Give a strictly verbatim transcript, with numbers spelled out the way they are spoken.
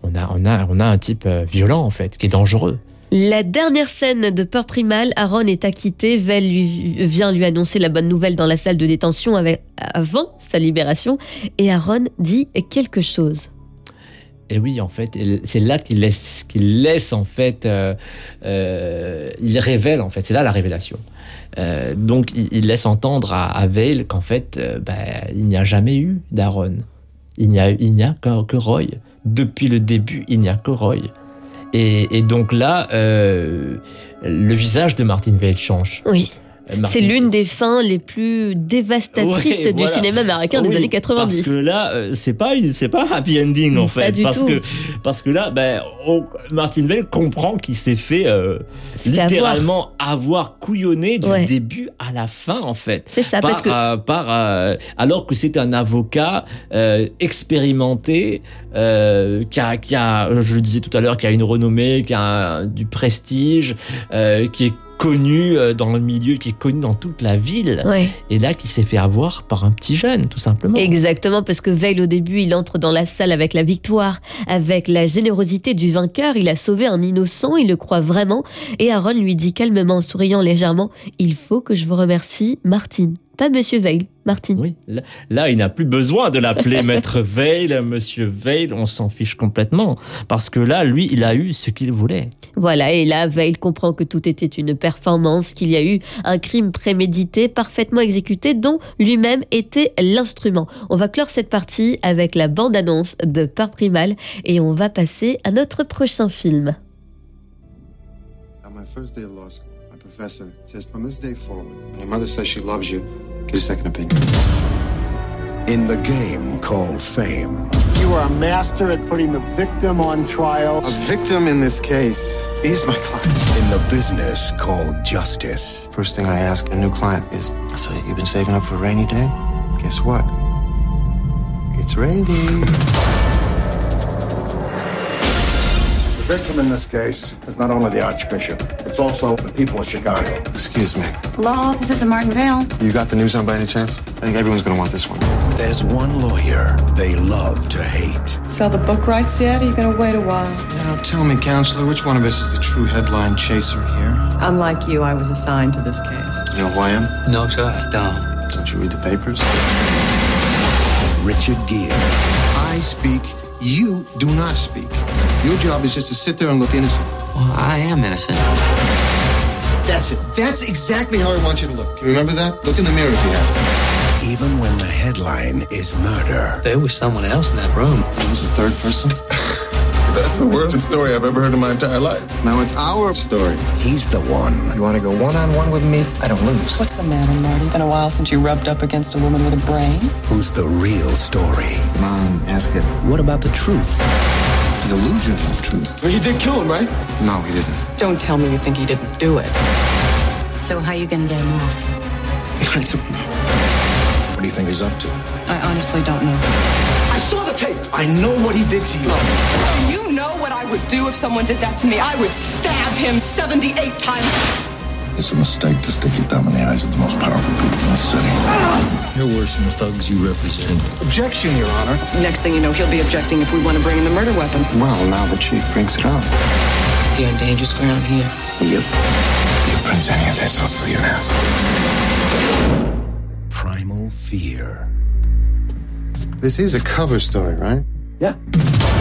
on a, on a, on a un type violent, en fait, qui est dangereux. La dernière scène de Peur Primale, Aaron est acquitté. Vel lui, vient lui annoncer la bonne nouvelle dans la salle de détention avec, avant sa libération. Et Aaron dit quelque chose. Et oui, en fait, c'est là qu'il laisse, qu'il laisse en fait, euh, euh, il révèle, en fait, c'est là la révélation. Euh, donc, il, il laisse entendre à, à Veil qu'en fait, euh, bah, il n'y a jamais eu d'Aaron. Il n'y a, il n'y a que, que Roy. Depuis le début, il n'y a que Roy. Et, et donc là, euh, le visage de Martin Veil change. Oui. Martin... C'est l'une des fins les plus dévastatrices ouais, du voilà. cinéma américain des oui, années quatre-vingt-dix. Parce que là, c'est pas c'est pas happy ending en Pas fait, du parce tout. que parce que là, ben, on, Martin Veil comprend qu'il s'est fait euh, littéralement avoir. avoir couillonné du ouais. début à la fin en fait. C'est ça, par, parce que euh, par euh, alors que c'est un avocat euh, expérimenté euh, qui a qui a, je le disais tout à l'heure, qui a une renommée, qui a du prestige, euh, qui est connu dans le milieu, qui est connu dans toute la ville, ouais. et là qui s'est fait avoir par un petit jeune, tout simplement. Exactement, parce que Veil, au début, il entre dans la salle avec la victoire, avec la générosité du vainqueur, il a sauvé un innocent, il le croit vraiment, et Aaron lui dit calmement, en souriant légèrement, « Il faut que je vous remercie, Martin. » Pas Monsieur Veil, Martin. Oui, là, là, il n'a plus besoin de l'appeler Maître Veil, Monsieur Veil, on s'en fiche complètement. Parce que là, lui, il a eu ce qu'il voulait. Voilà, et là, Veil comprend que tout était une performance, qu'il y a eu un crime prémédité, parfaitement exécuté, dont lui-même était l'instrument. On va clore cette partie avec la bande-annonce de Peur Primale, et on va passer à notre prochain film. On my first day of law school, my professor says from this day forward, when your mother says she loves you, get a second opinion. In the game called fame. You are a master at putting the victim on trial. A victim in this case is my client. In the business called justice. First thing I ask a new client is, so you've been saving up for a rainy day? Guess what? It's raining. The victim in this case is not only the Archbishop, it's also the people of Chicago. Excuse me. Law offices of Martin Veil. You got the news on by any chance? I think everyone's gonna want this one. There's one lawyer they love to hate. Sell the book rights yet, or are you gonna wait a while? Now tell me, counselor, which one of us is the true headline chaser here? Unlike you, I was assigned to this case. You know who I am? No, sir, I don't. Don't you read the papers? Richard Gere. I speak, you do not speak. Your job is just to sit there and look innocent. Well, I am innocent. That's it. That's exactly how I want you to look. Can you remember that? Look in the mirror if you have to. Even when the headline is murder. There was someone else in that room. Who's the third person? That's the worst story I've ever heard in my entire life. Now it's our story. He's the one. You want to go one-on-one with me? I don't lose. What's the matter, Marty? Been a while since you rubbed up against a woman with a brain? Who's the real story? Come on, ask it. What about the truth? The illusion of truth. But he did kill him, right? No, he didn't. Don't tell me you think he didn't do it. So how you gonna get him off? I don't know. What do you think he's up to? I honestly don't know. I saw the tape. I know what he did to you. Do you know what I would do if someone did that to me? I would stab him seventy-eight times. It's a mistake to stick your thumb in the eyes of the most powerful people in the city. You're worse than the thugs you represent. Objection, Your Honor. Next thing you know, he'll be objecting if we want to bring in the murder weapon. Well, now the chief brings it up. You're on dangerous ground here. Yep. If you print any of this, I'll sue your ass. Primal fear. This is a cover story, right? Yeah.